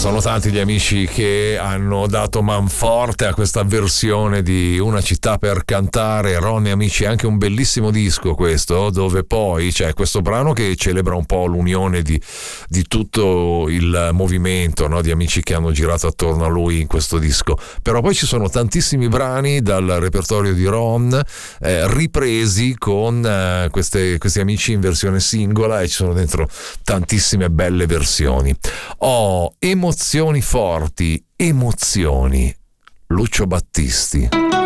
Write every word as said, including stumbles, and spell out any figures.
sono tanti gli amici che hanno dato manforte a questa versione di Una città per cantare. Ronnie, amici, è anche un bellissimo disco questo, dove poi c'è questo brano che celebra un po' l'unione di, di tutto il movimento, no? Di amici che hanno girato attorno a lui in questo disco. Però poi ci sono tantissimi brani dal repertorio di Ron eh, ripresi con eh, queste, questi amici in versione singola, e ci sono dentro tantissime belle versioni. Oh, emozioni forti, emozioni. Lucio Battisti.